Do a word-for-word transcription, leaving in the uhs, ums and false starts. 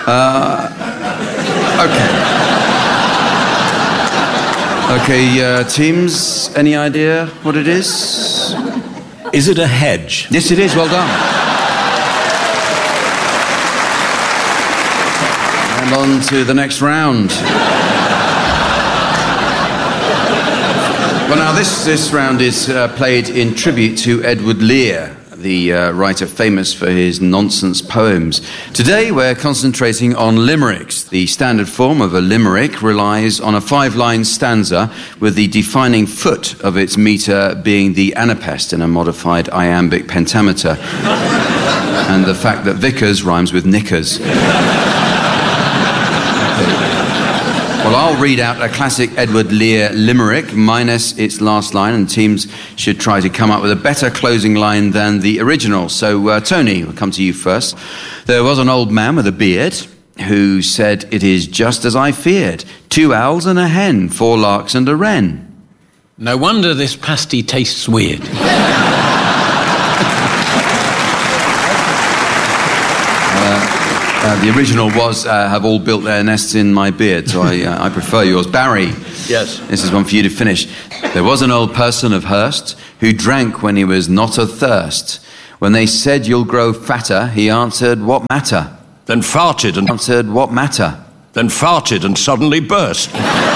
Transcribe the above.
Uh, okay. Okay, uh, teams, any idea what it is? Is it a hedge? Yes, it is. Well done. And on to the next round. Well, now, this, this round is uh, played in tribute to Edward Lear, the uh, writer famous for his nonsense poems. Today, we're concentrating on limericks. The standard form of a limerick relies on a five-line stanza with the defining foot of its metre being the anapest in a modified iambic pentameter, and the fact that Vickers rhymes with knickers. Well, I'll read out a classic Edward Lear limerick, minus its last line, and teams should try to come up with a better closing line than the original. So, uh, Tony, we'll come to you first. There was an old man with a beard who said, "It is just as I feared. Two owls and a hen, four larks and a wren." No wonder this pasty tastes weird. Uh, the original was, uh, have all built their nests in my beard, so I, uh, I prefer yours. Barry. Yes. This is one for you to finish. There was an old person of Hurst who drank when he was not athirst. When they said you'll grow fatter, he answered, "What matter?" Then farted and... Answered, "What matter?" Then farted and suddenly burst.